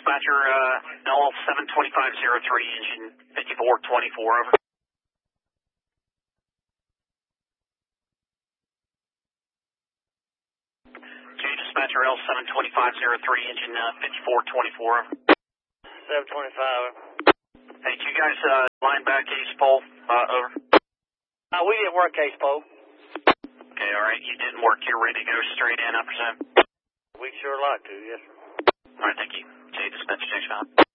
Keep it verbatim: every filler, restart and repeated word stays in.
dispatcher, uh, L seven twenty-five oh three, engine fifty-four twenty-four, over. J dispatcher, L seven twenty-five oh three, engine uh, fifty-four twenty-four, over. seven twenty-five. Hey, do you guys uh, line back Ace Pole, uh, over? Uh, we didn't work Ace Pole. Okay, all right, you didn't work. You're ready to go straight in, I presume? We'd sure like to, yes, sir. All right, thank you. J dispatcher, J five.